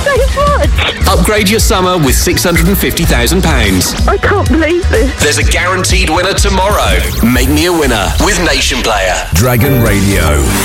so much. Upgrade your summer with £650,000. I can't believe this. There's a guaranteed winner tomorrow. Make me a winner with Nation Player. Dragon Radio.